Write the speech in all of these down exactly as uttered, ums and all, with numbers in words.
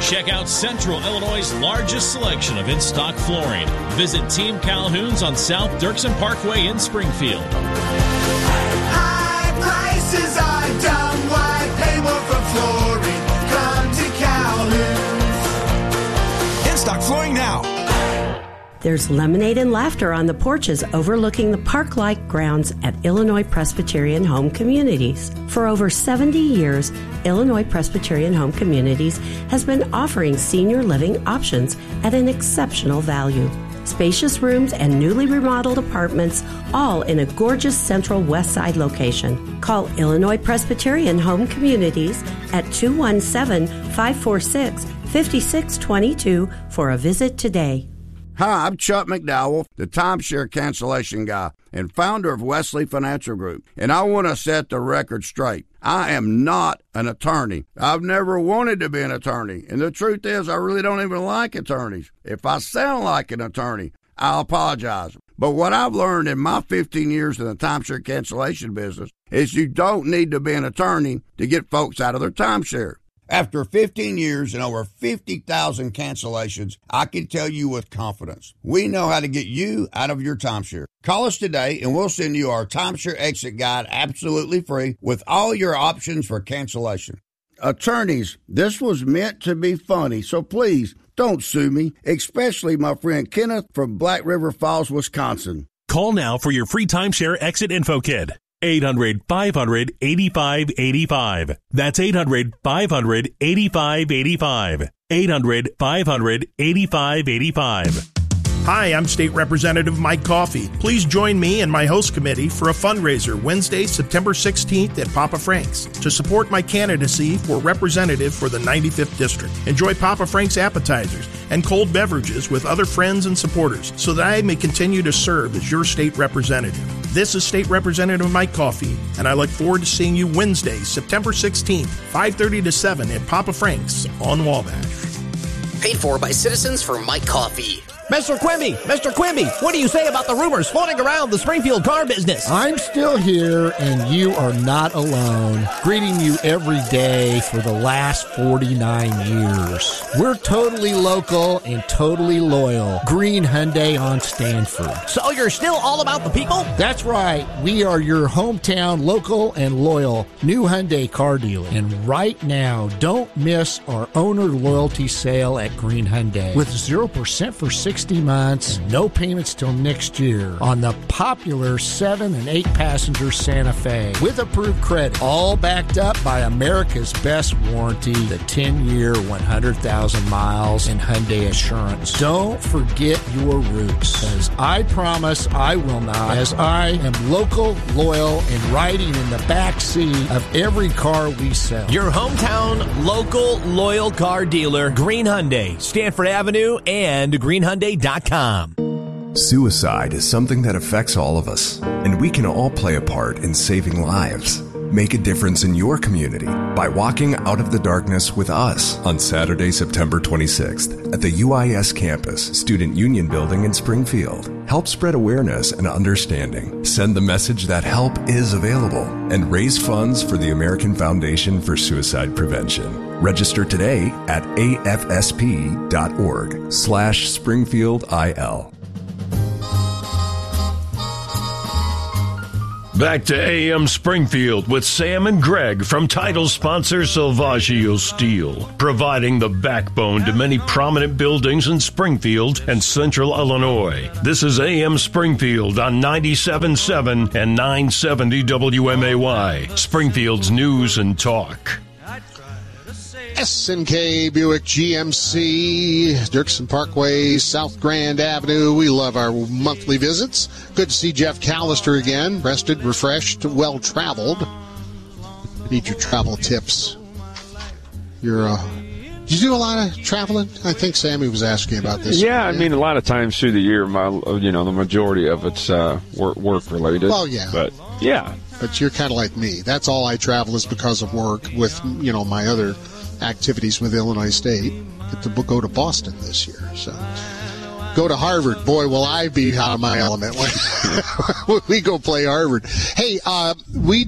Check out Central Illinois' largest selection of in-stock flooring. Visit Team Calhoun's on South Dirksen Parkway in Springfield. High prices are dumb. Why pay more for flooring? Come to Calhoun's. In-stock flooring now. There's lemonade and laughter on the porches overlooking the park-like grounds at Illinois Presbyterian Home Communities. For over seventy years, Illinois Presbyterian Home Communities has been offering senior living options at an exceptional value. Spacious rooms and newly remodeled apartments, all in a gorgeous central west side location. Call Illinois Presbyterian Home Communities at two one seven, five four six, five six two two for a visit today. Hi, I'm Chuck McDowell, the timeshare cancellation guy and founder of Wesley Financial Group, and I want to set the record straight. I am not an attorney. I've never wanted to be an attorney, and the truth is I really don't even like attorneys. If I sound like an attorney, I'll apologize. But what I've learned in my fifteen years in the timeshare cancellation business is you don't need to be an attorney to get folks out of their timeshare. After fifteen years and over fifty thousand cancellations, I can tell you with confidence, we know how to get you out of your timeshare. Call us today and we'll send you our timeshare exit guide absolutely free with all your options for cancellation. Attorneys, this was meant to be funny, so please don't sue me, especially my friend Kenneth from Black River Falls, Wisconsin. Call now for your free timeshare exit info kit. eight hundred, five hundred, eighty-five eighty-five. That's eight hundred, five hundred, eighty-five eighty-five. eight hundred, five hundred, eighty-five eighty-five. Hi, I'm State Representative Mike Coffey. Please join me and my host committee for a fundraiser Wednesday, September sixteenth at Papa Frank's to support my candidacy for representative for the ninety-fifth District. Enjoy Papa Frank's appetizers and cold beverages with other friends and supporters so that I may continue to serve as your state representative. This is State Representative Mike Coffey, and I look forward to seeing you Wednesday, September sixteenth, five thirty to seven at Papa Frank's on Wabash. Paid for by Citizens for Mike Coffey. Mister Quimby, Mister Quimby, what do you say about the rumors floating around the Springfield car business? I'm still here, and you are not alone. Greeting you every day for the last forty-nine years. We're totally local and totally loyal. Green Hyundai on Stanford. So you're still all about the people? That's right. We are your hometown local and loyal new Hyundai car dealer. And right now, don't miss our owner loyalty sale at Green Hyundai with zero percent for six months, no payments till next year on the popular seven and eight passenger Santa Fe with approved credit, all backed up by America's best warranty, the ten-year, one hundred thousand miles in Hyundai Assurance. Don't forget your roots, because I promise I will not, as I am local, loyal, and riding in the back seat of every car we sell. Your hometown, local, loyal car dealer, Green Hyundai, Stanford Avenue, and green hyundai dot com. Suicide is something that affects all of us, and we can all play a part in saving lives. Make a difference in your community by walking out of the darkness with us on Saturday, September twenty-sixth at the U I S campus, Student Union Building in Springfield. Help spread awareness and understanding. Send the message that help is available and raise funds for the American Foundation for Suicide Prevention. Register today at afsp.org slash Springfield IL. Back to A M Springfield with Sam and Greg from title sponsor Salvaggio Steel, providing the backbone to many prominent buildings in Springfield and Central Illinois. This is A M Springfield on ninety-seven point seven and nine seventy W M A Y, Springfield's News and Talk. S and K Buick G M C, Dirksen Parkway, South Grand Avenue. We love our monthly visits. Good to see Jeff Callister again. Rested, refreshed, well-traveled. Need your travel tips. You're, uh, did you do a lot of traveling? I think Sammy was asking about this. Yeah, I mean, a lot of times through the year, my, you know, the majority of it's uh, work, work-related. Well, yeah. But, yeah. But you're kind of like me. That's all I travel is because of work with, you know, my other activities with Illinois State. Get to go to Boston this year, so go to Harvard. Boy, will I be out of my element when we go play Harvard. Hey, uh, we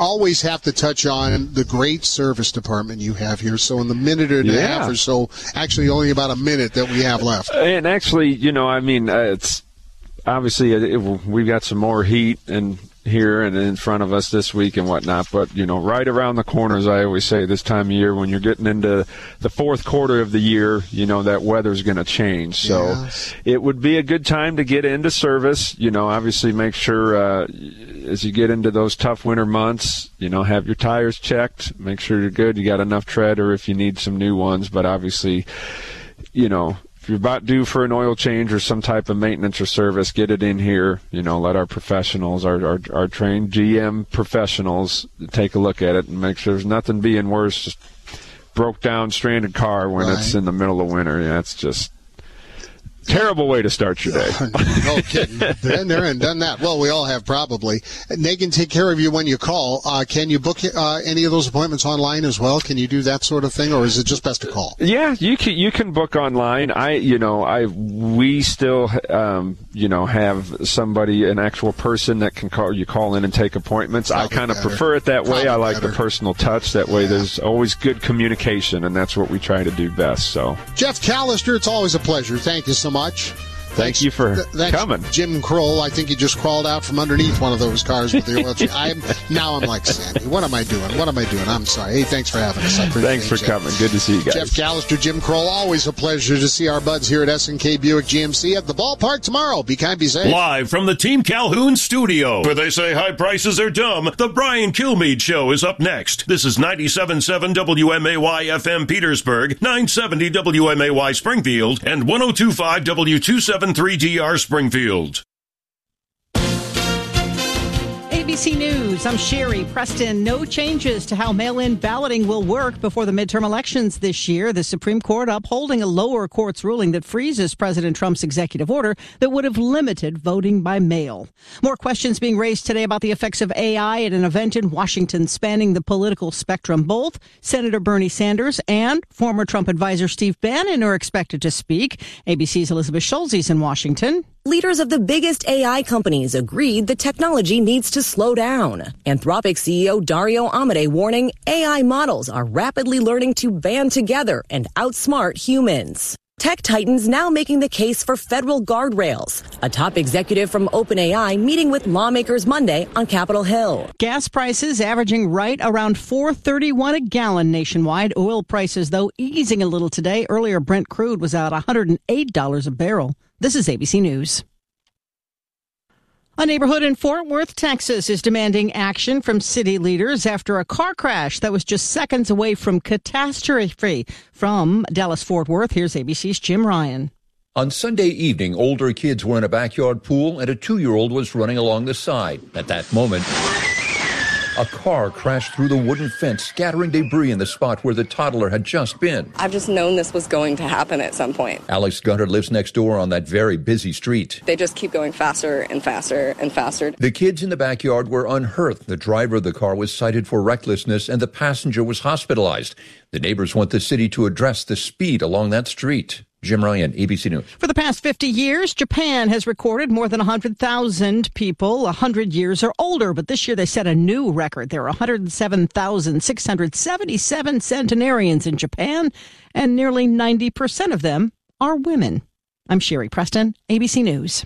always have to touch on the great service department you have here. So in the minute and a Yeah. half or so, actually only about a minute that we have left. And actually, you know, I mean, uh, it's obviously it, it, we've got some more heat and here and in front of us this week and whatnot, but you know, right around the corner, as I always say, this time of year when you're getting into the fourth quarter of the year, you know that weather's going to change. So Yes. it would be a good time to get into service. You know, obviously make sure uh, as you get into those tough winter months, you know, have your tires checked, make sure you're good, you got enough tread, or if you need some new ones. But obviously, you know, if you're about due for an oil change or some type of maintenance or service, get it in here. You know, let our professionals, our, our, our trained G M professionals, take a look at it and make sure there's nothing being worse. Just broke down, stranded car when Right. it's in the middle of winter. Yeah, it's just terrible way to start your day. No kidding. Been there and done that. Well, we all have probably. And they can take care of you when you call. Uh, can you book uh, any of those appointments online as well? Can you do that sort of thing, or is it just best to call? Yeah, you can you can book online. I you know I we still um, you know have somebody, an actual person that can call you call in and take appointments. Probably I kind of better. prefer it that way. Probably I like better. the personal touch. That way, Yeah. there's always good communication, and that's what we try to do best. So Jeff Callister, it's always a pleasure. Thank you so much. thank you for Th- thanks, coming. Jim Kroll. I think he just crawled out from underneath one of those cars with the oil change. I'm now I'm like, Sammy, what am I doing? What am I doing? I'm sorry. Hey, thanks for having us. I appreciate Thanks for it, Jeff. coming. Good to see you guys. Jeff Callister, Jim Kroll, always a pleasure to see our buds here at S and K Buick G M C at the ballpark tomorrow. Be kind, be safe. Live from the Team Calhoun studio, where they say high prices are dumb, the Brian Kilmeade Show is up next. This is ninety-seven point seven W M A Y F M Petersburg, nine seventy W M A Y Springfield, and ten twenty-five W two seventy-three D R Springfield. A B C News, I'm Sherry Preston. No changes to how mail-in balloting will work before the midterm elections this year. The Supreme Court upholding a lower court's ruling that freezes President Trump's executive order that would have limited voting by mail. More questions being raised today about the effects of A I at an event in Washington spanning the political spectrum. Both Senator Bernie Sanders and former Trump advisor Steve Bannon are expected to speak. A B C's Elizabeth Schulze is in Washington. Leaders of the biggest A I companies agreed the technology needs to slow down. Anthropic C E O Dario Amodei warning A I models are rapidly learning to band together and outsmart humans. Tech titans now making the case for federal guardrails. A top executive from OpenAI meeting with lawmakers Monday on Capitol Hill. Gas prices averaging right around four thirty-one a gallon nationwide. Oil prices, though, easing a little today. Earlier, Brent crude was at one hundred eight dollars a barrel. This is A B C News. A neighborhood in Fort Worth, Texas, is demanding action from city leaders after a car crash that was just seconds away from catastrophe. From Dallas-Fort Worth, here's A B C's Jim Ryan. On Sunday evening, older kids were in a backyard pool and a two-year-old was running along the side. At that moment, a car crashed through the wooden fence, scattering debris in the spot where the toddler had just been. I've just known this was going to happen at some point. Alex Gunter lives next door on that very busy street. They just keep going faster and faster and faster. The kids in the backyard were unhurt. The driver of the car was cited for recklessness and the passenger was hospitalized. The neighbors want the city to address the speed along that street. Jim Ryan, A B C News. For the past fifty years, Japan has recorded more than one hundred thousand people one hundred years or older. But this year they set a new record. There are one hundred seven thousand six hundred seventy-seven centenarians in Japan, and nearly ninety percent of them are women. I'm Sherry Preston, A B C News.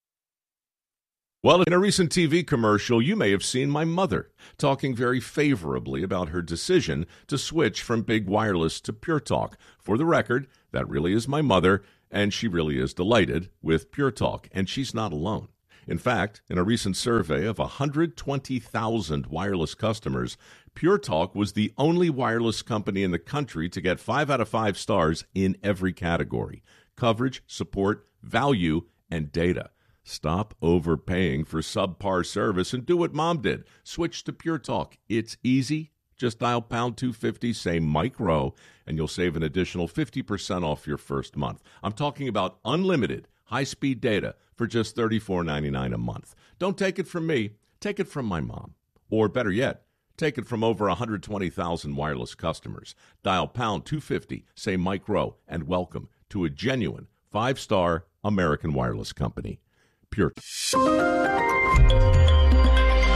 Well, in a recent T V commercial, you may have seen my mother talking very favorably about her decision to switch from Big Wireless to Pure Talk. For the record, that really is my mother, and she really is delighted with Pure Talk, and she's not alone. In fact, in a recent survey of one hundred twenty thousand wireless customers, Pure Talk was the only wireless company in the country to get five out of five stars in every category: coverage, support, value, and data. Stop overpaying for subpar service and do what Mom did. Switch to Pure Talk. It's easy. Just dial pound two fifty, say Mike Rowe, and you'll save an additional fifty percent off your first month. I'm talking about unlimited high-speed data for just thirty-four ninety-nine a month. Don't take it from me. Take it from my mom. Or better yet, take it from over one hundred twenty thousand wireless customers. Dial pound two fifty, say Mike Rowe, and welcome to a genuine five-star American wireless company. Pure.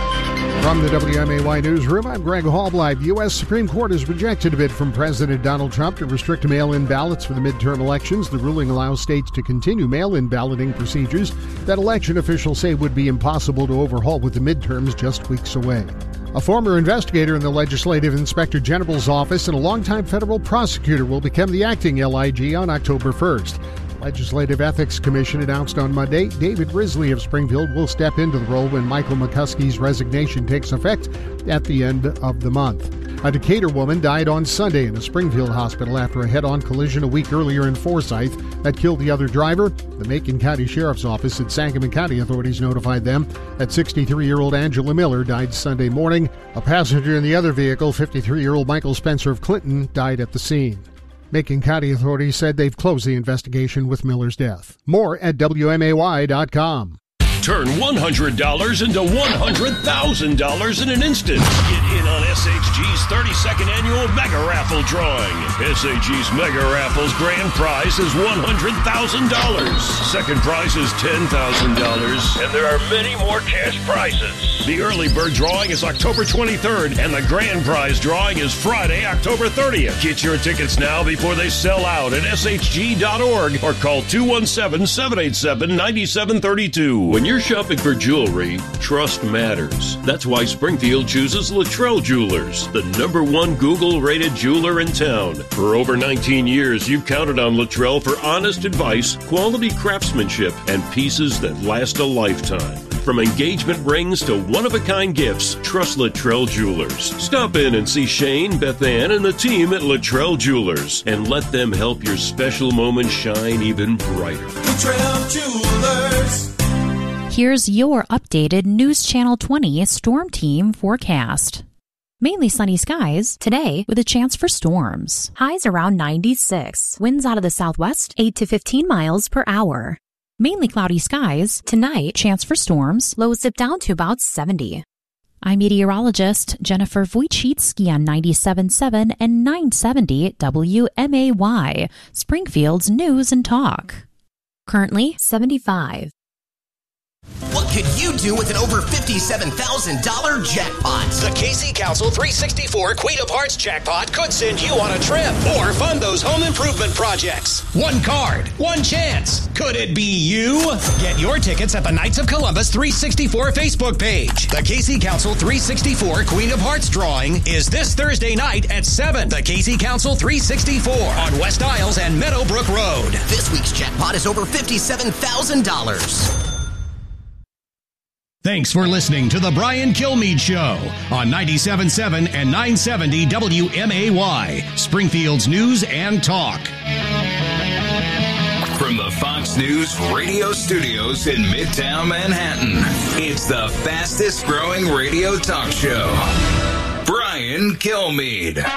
From the W M A Y Newsroom, I'm Greg Hallbleib. The U S Supreme Court has rejected a bid from President Donald Trump to restrict mail-in ballots for the midterm elections. The ruling allows states to continue mail-in balloting procedures that election officials say would be impossible to overhaul with the midterms just weeks away. A former investigator in the Legislative Inspector General's office and a longtime federal prosecutor will become the acting L I G on October first. Legislative Ethics Commission announced on Monday David Risley of Springfield will step into the role when Michael McCuskey's resignation takes effect at the end of the month. A Decatur woman died on Sunday in a Springfield hospital after a head-on collision a week earlier in Forsyth that killed the other driver. The Macon County Sheriff's Office and Sangamon County authorities notified them that sixty-three-year-old Angela Miller died Sunday morning. A passenger in the other vehicle, fifty-three-year-old Michael Spencer of Clinton, died at the scene. Macon County authorities said they've closed the investigation with Miller's death. More at W M A Y dot com. Turn one hundred dollars into one hundred thousand dollars in an instant. Get in on S H G's thirty-second annual Mega Raffle drawing. S H G's Mega Raffle's grand prize is one hundred thousand dollars. Second prize is ten thousand dollars. And there are many more cash prizes. The early bird drawing is October twenty-third, and the grand prize drawing is Friday, October thirtieth. Get your tickets now before they sell out at S H G dot org or call two one seven, seven eight seven, nine seven three two. When you're shopping for jewelry, trust matters. That's why Springfield chooses Luttrell Jewelers, the number one Google-rated jeweler in town. For over nineteen years, you've counted on Luttrell for honest advice, quality craftsmanship, and pieces that last a lifetime. From engagement rings to one-of-a-kind gifts, trust Luttrell Jewelers. Stop in and see Shane, Beth Ann, and the team at Luttrell Jewelers, and let them help your special moment shine even brighter. Luttrell Jewelers. Here's your updated News Channel twenty Storm Team forecast. Mainly sunny skies today with a chance for storms. Highs around ninety-six. Winds out of the southwest, eight to fifteen miles per hour. Mainly cloudy skies tonight, chance for storms. Lows dip down to about seventy. I'm meteorologist Jennifer Wojcicki on ninety-seven point seven and nine seventy W M A Y, Springfield's News and Talk. Currently seventy-five. What could you do with an over fifty-seven thousand dollars jackpot? The K C Council three sixty-four Queen of Hearts jackpot could send you on a trip or fund those home improvement projects. One card, one chance. Could it be you? Get your tickets at the Knights of Columbus three sixty-four Facebook page. The K C Council three sixty-four Queen of Hearts drawing is this Thursday night at seven. The K C Council three sixty-four on West Isles and Meadowbrook Road. This week's jackpot is over fifty-seven thousand dollars. Thanks for listening to The Brian Kilmeade Show on ninety-seven point seven and nine seventy W M A Y, Springfield's News and Talk. From the Fox News radio studios in Midtown Manhattan, it's the fastest growing radio talk show. Brian Kilmeade.